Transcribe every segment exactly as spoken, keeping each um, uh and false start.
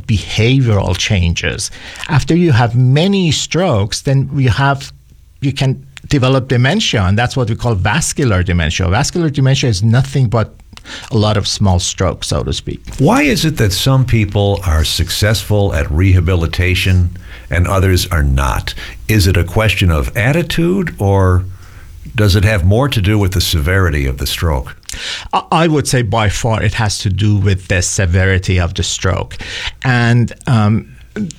behavioral changes. After you have many strokes, then you have you can develop dementia, and that's what we call vascular dementia. Vascular dementia is nothing but a lot of small strokes, so to speak. Why is it that some people are successful at rehabilitation and others are not? Is it a question of attitude, or does it have more to do with the severity of the stroke? I would say by far it has to do with the severity of the stroke. And um,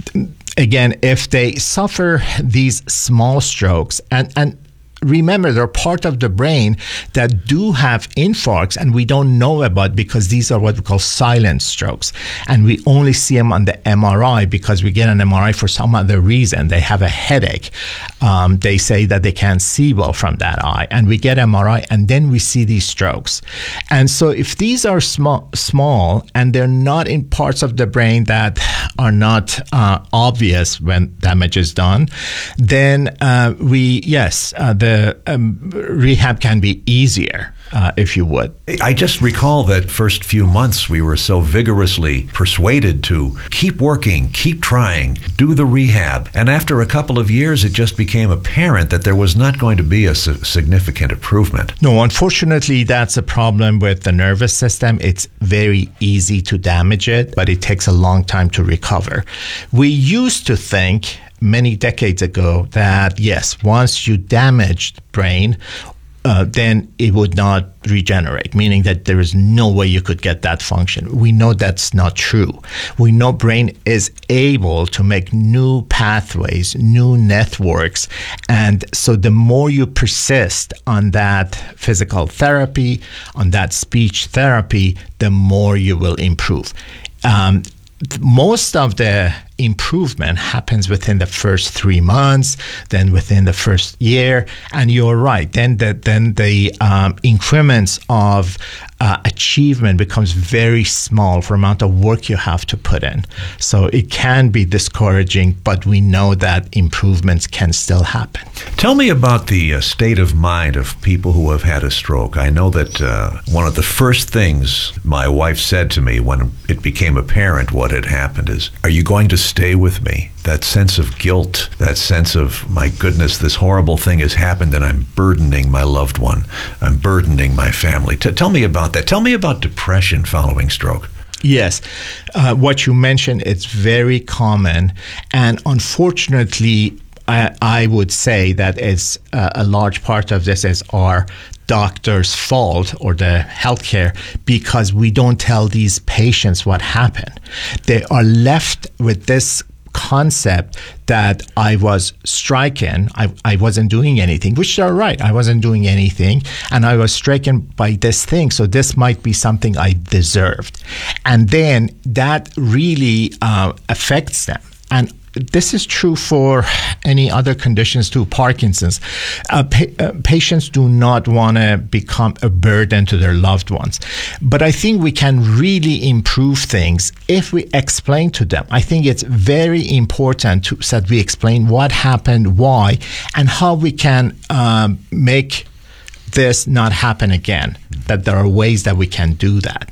again, if they suffer these small strokes, and, and remember, they're part of the brain that do have infarcts and we don't know about because these are what we call silent strokes. And we only see them on the M R I because we get an M R I for some other reason. They have a headache. Um, they say that they can't see well from that eye. And we get M R I and then we see these strokes. And so if these are small, small and they're not in parts of the brain that are not uh, obvious when damage is done, then uh, we, yes, uh, the The um, rehab can be easier, uh, if you would. I just recall that first few months we were so vigorously persuaded to keep working, keep trying, do the rehab. And after a couple of years, it just became apparent that there was not going to be a su- significant improvement. No, unfortunately, that's a problem with the nervous system. It's very easy to damage it, but it takes a long time to recover. We used to think many decades ago that, yes, once you damaged brain, uh, then it would not regenerate, meaning that there is no way you could get that function. We know that's not true. We know brain is able to make new pathways, new networks. And so the more you persist on that physical therapy, on that speech therapy, the more you will improve. Um, most of the improvement happens within the first three months, then within the first year, and you're right. Then the then the um, increments of uh, achievement becomes very small for the amount of work you have to put in. So it can be discouraging, but we know that improvements can still happen. Tell me about the uh, state of mind of people who have had a stroke. I know that uh, one of the first things my wife said to me when it became apparent what had happened is, "Are you going to stay with me?" That sense of guilt, that sense of, my goodness, this horrible thing has happened and I'm burdening my loved one. I'm burdening my family. T- tell me about that. Tell me about depression following stroke. Yes. Uh, what you mentioned, it's very common. And unfortunately, I, I would say that it's uh, a large part of this is our doctor's fault or the healthcare, because we don't tell these patients what happened. They are left with this concept that I was stricken, I, I wasn't doing anything, which they're right, I wasn't doing anything, and I was stricken by this thing, so this might be something I deserved. And then that really uh, affects them. And this is true for any other conditions too, Parkinson's. Uh, pa- uh, patients do not want to become a burden to their loved ones. But I think we can really improve things if we explain to them. I think it's very important to, so that we explain what happened, why, and how we can um, make this not happen again, that there are ways that we can do that.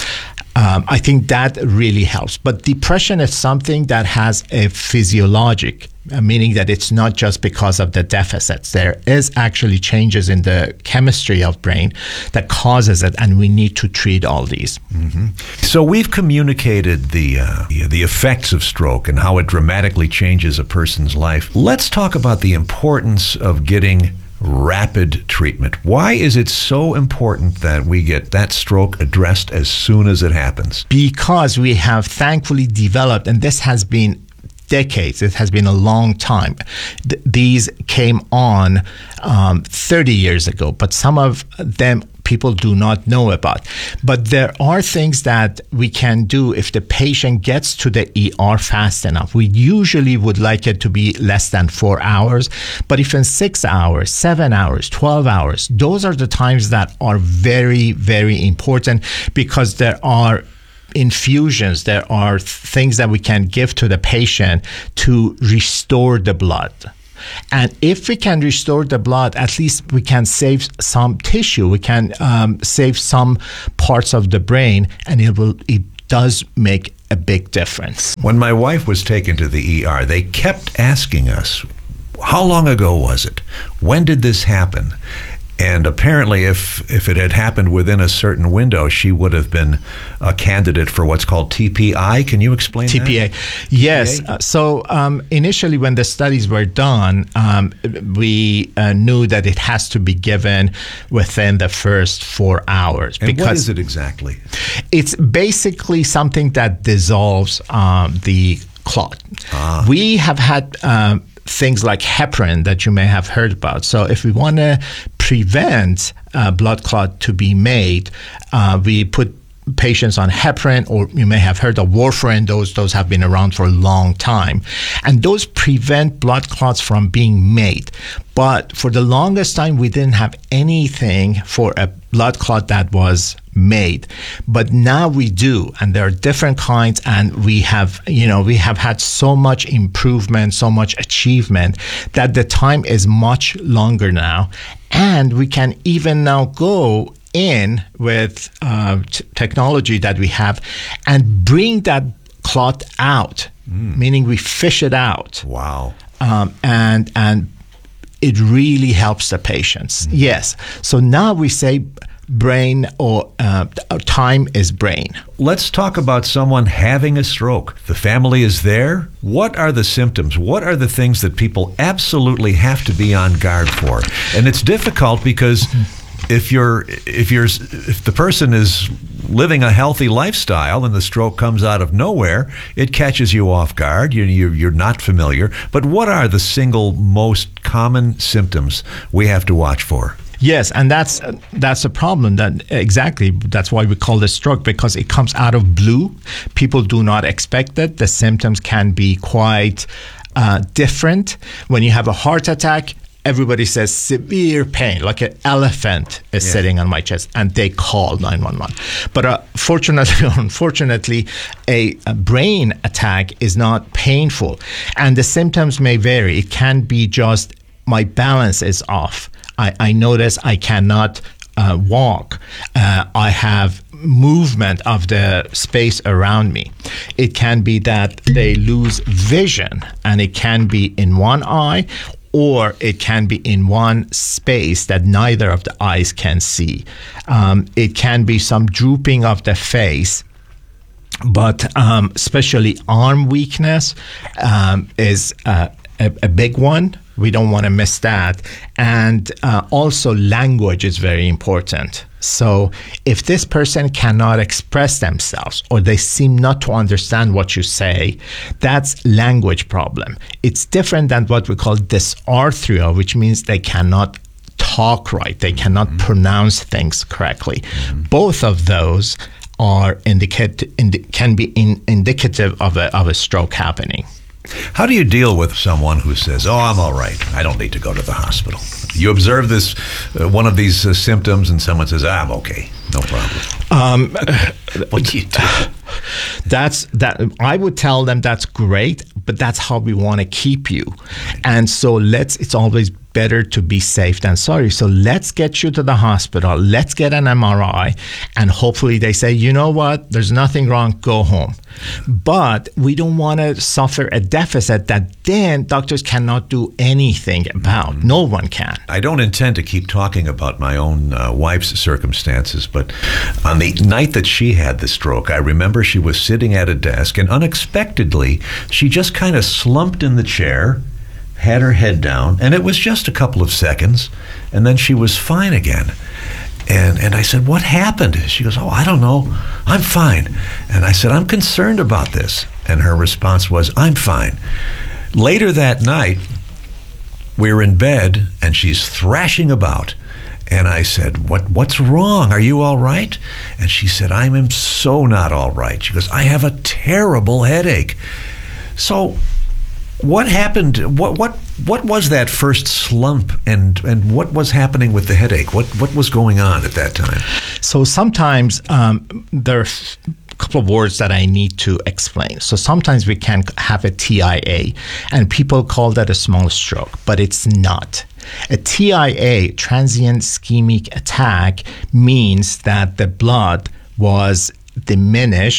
Um, I think that really helps. But depression is something that has a physiologic, uh, meaning that it's not just because of the deficits. There is actually changes in the chemistry of brain that causes it, and we need to treat all these. Mm-hmm. So we've communicated the, uh, the the effects of stroke and how it dramatically changes a person's life. Let's talk about the importance of getting rapid treatment. Why is it so important that we get that stroke addressed as soon as it happens? Because we have thankfully developed, and this has been decades, it has been a long time. Th- these came on um, thirty years ago, but some of them people do not know about. But there are things that we can do if the patient gets to the E R fast enough. We usually would like it to be less than four hours, but if in six hours, seven hours, twelve hours, those are the times that are very, very important, because there are infusions, there are things that we can give to the patient to restore the blood. And if we can restore the blood, at least we can save some tissue. We can um, save some parts of the brain, and it will it does make a big difference. When my wife was taken to the E R, they kept asking us, how long ago was it? When did this happen? And apparently, if if it had happened within a certain window, she would have been a candidate for what's called T P I. Can you explain T P A? that? Yes. T P A? Uh, so um, initially, when the studies were done, um, we uh, knew that it has to be given within the first four hours. And because what is it exactly? It's basically something that dissolves um, the clot. Ah. We have had um, things like heparin that you may have heard about. So if we want to prevent uh, blood clot to be made, uh, we put patients on heparin, or you may have heard of warfarin. Those those have been around for a long time, and those prevent blood clots from being made. But for the longest time, we didn't have anything for a blood clot that was made. But now we do, and there are different kinds, and we have, you know, we have had so much improvement, so much achievement that the time is much longer now, and we can even now go in with uh, t- technology that we have and bring that clot out, mm. meaning we fish it out. Wow. Um, and and it really helps the patients. Mm. Yes. So now we say brain or uh, time is brain. Let's talk about someone having a stroke. The family is there. What are the symptoms? What are the things that people absolutely have to be on guard for? And it's difficult because if you're if you're if the person is living a healthy lifestyle and the stroke comes out of nowhere, it catches you off guard. You, you you're not familiar. But what are the single most common symptoms we have to watch for? Yes, and that's uh, that's a problem. That exactly that's why we call this stroke, because it comes out of blue. People do not expect it. The symptoms can be quite uh, different. When you have a heart attack, everybody says severe pain, like an elephant is yeah. sitting on my chest, and they call nine one one. But uh, fortunately or unfortunately, a, a brain attack is not painful, and the symptoms may vary. It can be just my balance is off. I, I notice I cannot uh, walk. Uh, I have movement of the space around me. It can be that they lose vision, and it can be in one eye, or it can be in one space that neither of the eyes can see. Um, it can be some drooping of the face. But um, especially arm weakness um, is uh, a, a big one. We don't want to miss that. And uh, also language is very important. So if this person cannot express themselves, or they seem not to understand what you say, that's language problem. It's different than what we call dysarthria, which means they cannot talk right. They cannot mm-hmm. pronounce things correctly. Mm-hmm. Both of those are indicate, indi- can be in, indicative of a, of a stroke happening. How do you deal with someone who says, oh, I'm all right, I don't need to go to the hospital? You observe this, uh, one of these uh, symptoms, and someone says, ah, I'm okay, no problem. Um, what do you do? That's that. I would tell them that's great, but that's how we want to keep you. And so let's, it's always better to be safe than sorry. So let's get you to the hospital. Let's get an M R I. And hopefully they say, you know what, there's nothing wrong, go home. But we don't want to suffer a deficit that then doctors cannot do anything about. Mm-hmm. No one can. I don't intend to keep talking about my own uh, wife's circumstances, but on the night that she had the stroke, I remember she was sitting at a desk, and unexpectedly, she just kind of slumped in the chair, had her head down, and it was just a couple of seconds, and then she was fine again. And and I said, what happened? She goes, oh, I don't know. I'm fine. And I said, I'm concerned about this. And her response was, I'm fine. Later that night, we were in bed, and she's thrashing about. And I said, what what's wrong? Are you all right? And she said, I am so not all right. She goes, I have a terrible headache. So what happened? What what what was that first slump, and and what was happening with the headache? What what was going on at that time? So sometimes um, there are a couple of words that I need to explain. So sometimes we can have a T I A, and people call that a small stroke, but it's not. A T I A, transient ischemic attack, means that the blood was diminished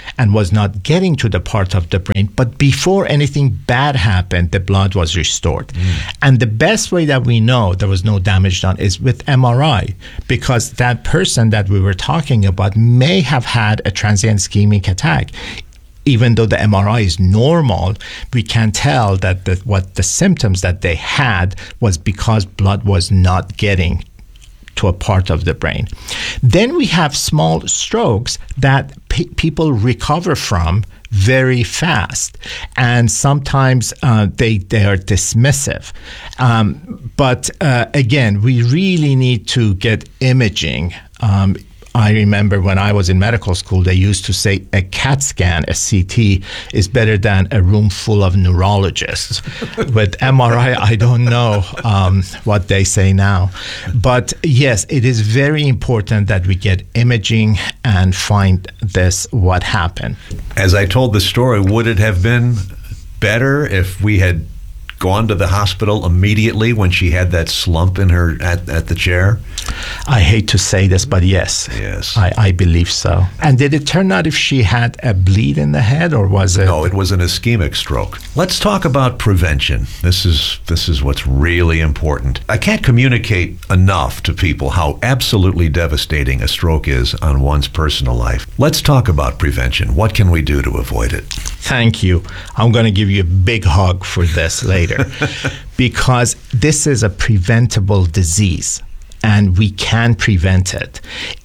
and was not getting to the part of the brain. But before anything bad happened, the blood was restored. Mm. And the best way that we know there was no damage done is with M R I, because that person that we were talking about may have had a transient ischemic attack. Even though the M R I is normal, we can tell that the, what the symptoms that they had was because blood was not getting to a part of the brain. Then we have small strokes that pe- people recover from very fast, and sometimes uh, they they are dismissive. Um, but uh, again, we really need to get imaging. Um, I remember when I was in medical school, they used to say a CAT scan, a C T, is better than a room full of neurologists. With M R I, I don't know um, what they say now. But yes, it is very important that we get imaging and find this, what happened. As I told the story, would it have been better if we had gone to the hospital immediately when she had that slump in her at, at the chair? I hate to say this, but yes, yes, I, I believe so. And did it turn out if she had a bleed in the head, or was it? No, it was an ischemic stroke. Let's talk about prevention. This is this is what's really important. I can't communicate enough to people how absolutely devastating a stroke is on one's personal life. Let's talk about prevention. What can we do to avoid it? Thank you. I'm going to give you a big hug for this later, because this is a preventable disease, and we can prevent it.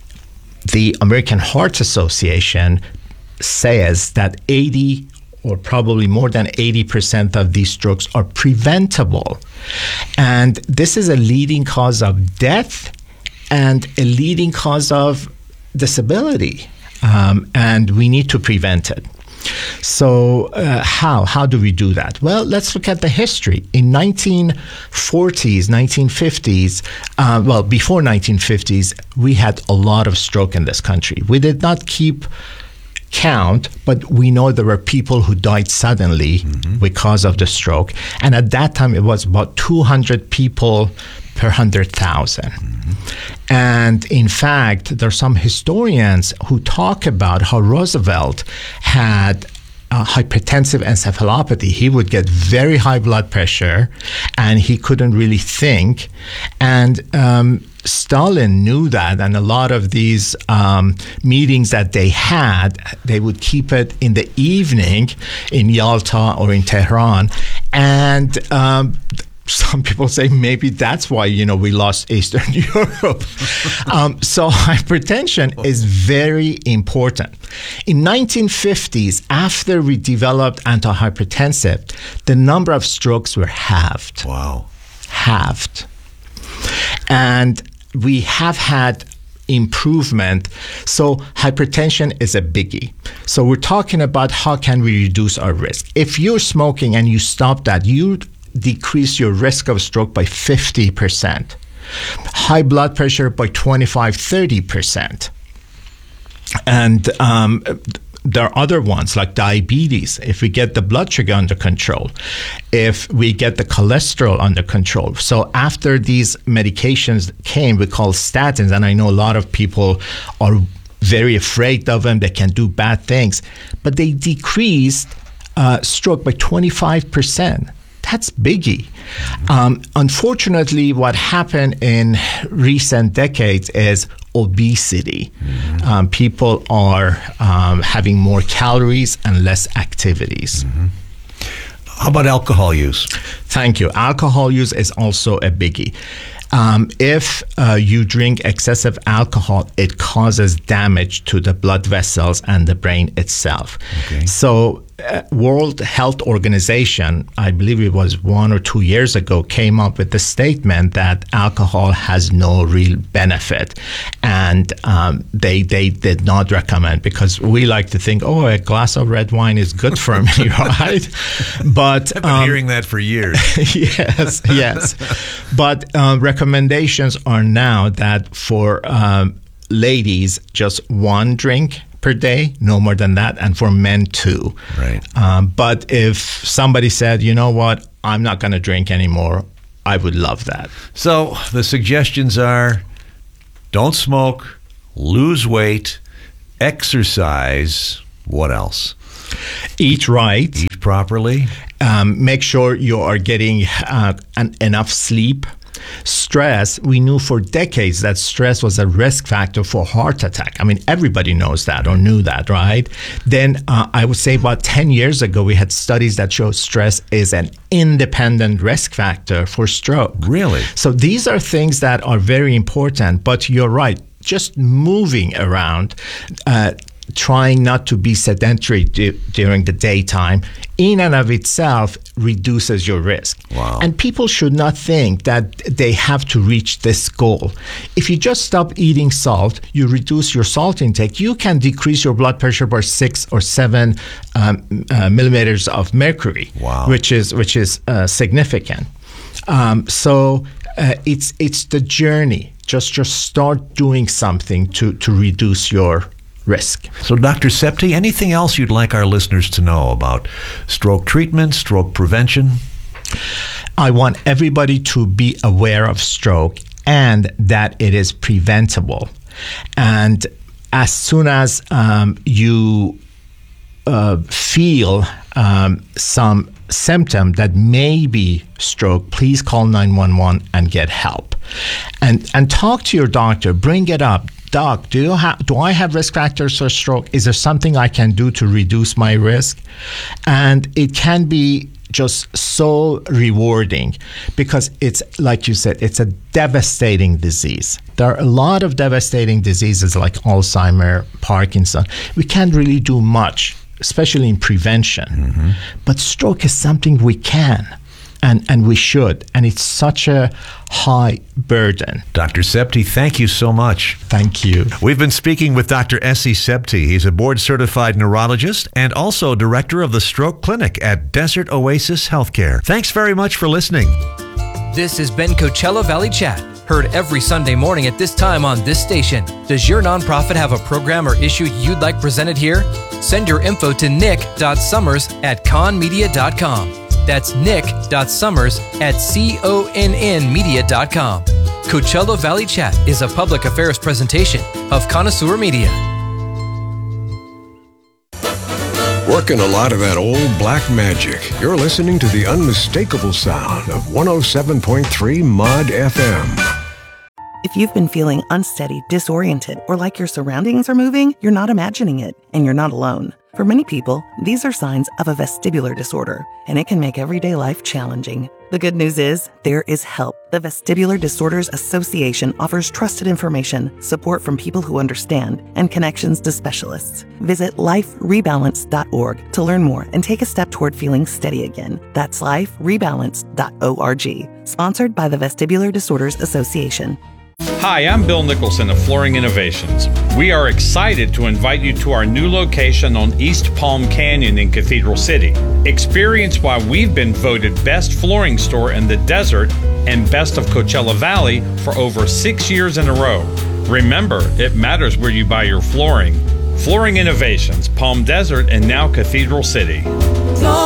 The American Heart Association says that eighty or probably more than eighty percent of these strokes are preventable. And this is a leading cause of death and a leading cause of disability. Um, and we need to prevent it. So uh, how? How do we do that? Well, let's look at the history. In nineteen forties, nineteen fifties, uh, well, before nineteen fifties, we had a lot of stroke in this country. We did not keep count, but we know there were people who died suddenly mm-hmm. because of the stroke. And at that time, it was about two hundred people per one hundred thousand. Mm-hmm. And in fact, there are some historians who talk about how Roosevelt had uh, hypertensive encephalopathy. He would get very high blood pressure, and he couldn't really think. And um, Stalin knew that, and a lot of these um, meetings that they had, they would keep it in the evening in Yalta or in Tehran. And um, some people say maybe that's why, you know, we lost Eastern Europe. um, so hypertension is very important. In nineteen fifties, after we developed antihypertensive, the number of strokes were halved. Wow. Halved. And we have had improvement. So hypertension is a biggie. So we're talking about how can we reduce our risk. If you're smoking and you stop that, you decrease your risk of stroke by fifty percent. High blood pressure by twenty-five, thirty percent. And um, there are other ones like diabetes. If we get the blood sugar under control, if we get the cholesterol under control. So after these medications came, we call statins, and I know a lot of people are very afraid of them. They can do bad things, but they decreased uh, stroke by twenty-five percent. That's biggie. Um, unfortunately, what happened in recent decades is obesity. Mm-hmm. Um, people are um, having more calories and less activities. Mm-hmm. How about alcohol use? Thank you. Alcohol use is also a biggie. Um, if uh, you drink excessive alcohol, it causes damage to the blood vessels and the brain itself. Okay. So uh, World Health Organization, I believe it was one or two years ago, came up with the statement that alcohol has no real benefit. And um, they they did not recommend, because we like to think, oh, a glass of red wine is good for me, right? But I've been um, hearing that for years. yes, yes. But um, recommendations are now that for um, ladies, just one drink per day, no more than that, and for men, two. Right. Um, but if somebody said, you know what, I'm not going to drink anymore, I would love that. So the suggestions are: don't smoke, lose weight, exercise. What else? Eat right. Eat properly. Um, make sure you are getting uh, an, enough sleep. Stress, we knew for decades that stress was a risk factor for heart attack. I mean, everybody knows that or knew that, right? Then uh, I would say about ten years ago, we had studies that show stress is an independent risk factor for stroke. Really? So these are things that are very important, but you're right. Just moving around, uh, trying not to be sedentary d- during the daytime, in and of itself reduces your risk. Wow. And people should not think that they have to reach this goal. If you just stop eating salt, you reduce your salt intake, you can decrease your blood pressure by six or seven um, uh, millimeters of mercury, wow. which is which is uh, significant. Um, so uh, it's it's the journey. Just just start doing something to, to reduce your risk. So, Doctor Septi, anything else you'd like our listeners to know about stroke treatment, stroke prevention? I want everybody to be aware of stroke and that it is preventable. And as soon as um, you uh, feel um, some symptom that may be stroke, please call nine one one and get help. And and talk to your doctor. Bring it up. Doc, do you have do I have risk factors for stroke? Is there something I can do to reduce my risk? And it can be just so rewarding because it's, like you said, it's a devastating disease. There are a lot of devastating diseases like Alzheimer, Parkinson. We can't really do much, especially in prevention. Mm-hmm. But stroke is something we can. And and we should. And it's such a high burden. Doctor Septi, thank you so much. Thank you. We've been speaking with Doctor Essie Septi. He's a board-certified neurologist and also director of the Stroke Clinic at Desert Oasis Healthcare. Thanks very much for listening. This has been Coachella Valley Chat, heard every Sunday morning at this time on this station. Does your nonprofit have a program or issue you'd like presented here? Send your info to nick dot summers at con media dot com. That's nick dot summers at conn media dot com. Coachella Valley Chat is a public affairs presentation of Connoisseur Media. Working a lot of that old black magic. You're listening to the unmistakable sound of one oh seven point three Mod F M. If you've been feeling unsteady, disoriented, or like your surroundings are moving, you're not imagining it, and you're not alone. For many people, these are signs of a vestibular disorder, and it can make everyday life challenging. The good news is, there is help. The Vestibular Disorders Association offers trusted information, support from people who understand, and connections to specialists. Visit life rebalance dot org to learn more and take a step toward feeling steady again. That's life rebalance dot org. Sponsored by the Vestibular Disorders Association. Hi, I'm Bill Nicholson of Flooring Innovations. We are excited to invite you to our new location on East Palm Canyon in Cathedral City. Experience why we've been voted best flooring store in the desert and best of Coachella Valley for over six years in a row. Remember, it matters where you buy your flooring. Flooring Innovations, Palm Desert, and now Cathedral City.